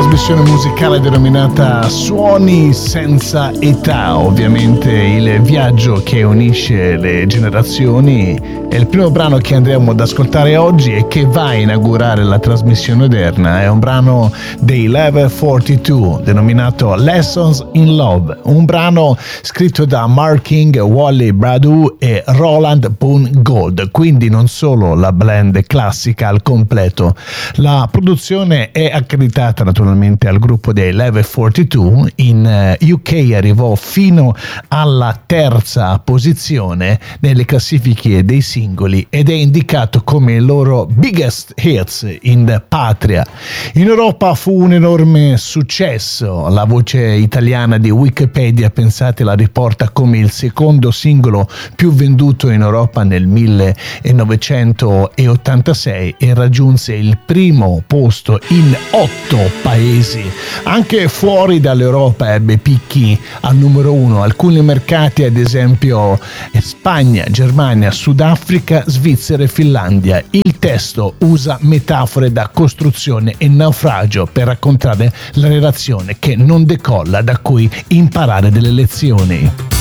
trasmissione musicale denominata Suoni senza età, ovviamente il viaggio che unisce le generazioni. È il primo brano che andremo ad ascoltare oggi e che va a inaugurare la trasmissione odierna. È un brano dei Level 42 denominato Lessons in Love, un brano scritto da Mark King, Wally Badu e Roland Boone Gold, quindi non solo la blend classica al completo. La produzione è accreditata naturalmente al gruppo dei Level 42. In UK arrivò fino alla terza posizione nelle classifiche dei singoli ed è indicato come il loro biggest hits in patria. In Europa fu un enorme successo. La voce italiana di Wikipedia, pensate, la riporta come il secondo singolo più venduto in Europa nel 1986 e raggiunse il primo posto in 8 paesi. Anche fuori dall'Europa ebbe picchi al numero 1, alcuni mercati ad esempio Spagna, Germania, Sudafrica, Svizzera e Finlandia. Il testo usa metafore da costruzione e naufragio per raccontare la relazione che non decolla, da cui imparare delle lezioni.